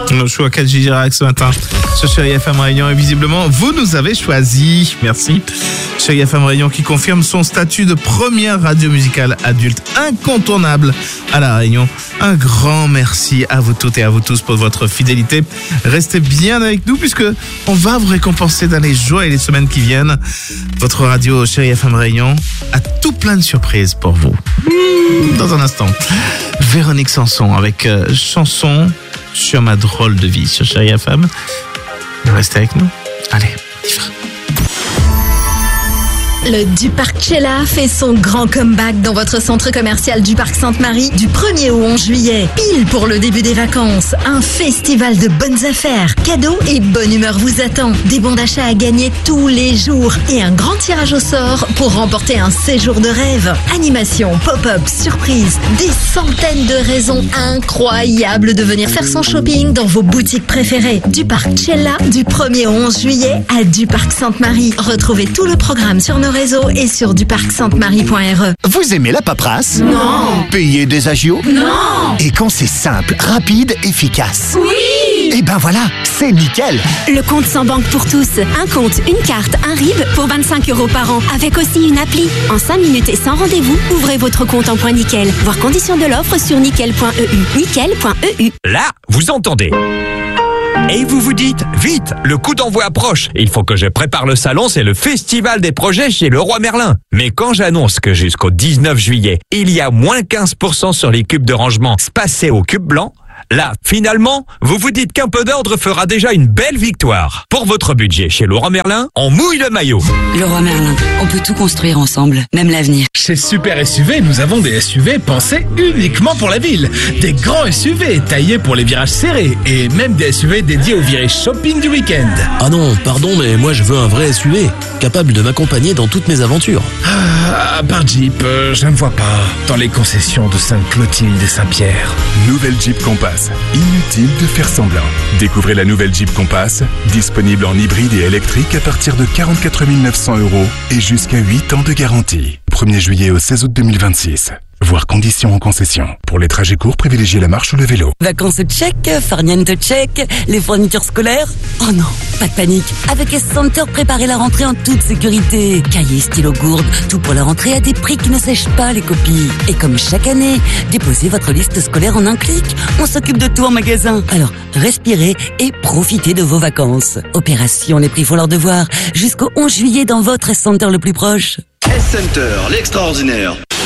Le choix 4 Girac ce matin sur Chérie FM Réunion et visiblement vous nous avez choisi. Merci. Chérie FM Réunion qui confirme son statut de première radio musicale adulte incontournable à La Réunion. Un grand merci à vous toutes et à vous tous pour votre fidélité. Restez bien avec nous puisque on va vous récompenser dans les jours et les semaines qui viennent. Votre radio Chérie FM Réunion a tout plein de surprises pour vous. Dans un instant, Véronique Sanson avec chanson sur ma drôle de vie sur Chérie FM. Restez avec nous. Allez, on y va. Le Duparc Chella fait son grand comeback dans votre centre commercial Duparc Sainte-Marie du 1er au 11 juillet. Pile pour le début des vacances. Un festival de bonnes affaires, cadeaux et bonne humeur vous attend. Des bons d'achat à gagner tous les jours et un grand tirage au sort pour remporter un séjour de rêve. Animation, pop-up, surprise, des centaines de raisons incroyables de venir faire son shopping dans vos boutiques préférées. Duparc Chella du 1er au 11 juillet à Duparc Sainte-Marie. Retrouvez tout le programme sur nos réseaux et sur duparcsainteMarie.re. Vous aimez la paperasse? Non. Payer des agios? Non. Et quand c'est simple, rapide, efficace? Oui. Et ben voilà, c'est nickel. Le compte sans banque pour tous. Un compte, une carte, un RIB pour 25 € par an. Avec aussi une appli. En 5 minutes et sans rendez-vous, ouvrez votre compte en point nickel. Voir conditions de l'offre sur nickel.eu. Nickel.eu. Là, vous entendez. Et vous vous dites, vite, le coup d'envoi approche. Il faut que je prépare le salon, c'est le festival des projets chez Leroy Merlin. Mais quand j'annonce que jusqu'au 19 juillet, il y a moins 15% sur les cubes de rangement spacés au cube blanc, là, finalement, vous vous dites qu'un peu d'ordre fera déjà une belle victoire. Pour votre budget chez Leroy Merlin, on mouille le maillot. Leroy Merlin, on peut tout construire ensemble, même l'avenir. Chez Super SUV, nous avons des SUV pensés uniquement pour la ville. Des grands SUV taillés pour les virages serrés et même des SUV dédiés au virage shopping du week-end. Ah non, pardon, mais moi je veux un vrai SUV, capable de m'accompagner dans toutes mes aventures. Ah, par Jeep, je ne vois pas. Dans les concessions de Sainte-Clotilde et Saint-Pierre. Nouvelle Jeep Compass. Inutile de faire semblant. Découvrez la nouvelle Jeep Compass, disponible en hybride et électrique à partir de 44 900 € et jusqu'à 8 ans de garantie. 1er juillet au 16 août 2026. Voir conditions en concession. Pour les trajets courts, privilégiez la marche ou le vélo. Vacances check, farniente check, les fournitures scolaires. Oh non, pas de panique. Avec S-Center, préparez la rentrée en toute sécurité. Cahiers, stylos, gourdes, tout pour la rentrée à des prix qui ne sèchent pas les copies. Et comme chaque année, déposez votre liste scolaire en un clic. On s'occupe de tout en magasin. Alors, respirez et profitez de vos vacances. Opération, les prix font leur devoir. Jusqu'au 11 juillet dans votre S-Center le plus proche. S-Center, l'extraordinaire.